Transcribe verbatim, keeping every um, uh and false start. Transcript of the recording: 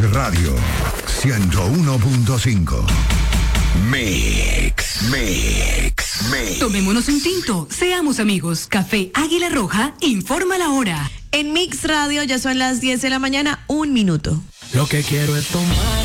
Radio ciento uno punto cinco. Mix, mix, mix. Tomémonos un tinto, seamos amigos. Café Águila Roja informa la hora. En Mix Radio ya son las diez de la mañana, un minuto. Lo que quiero es tomar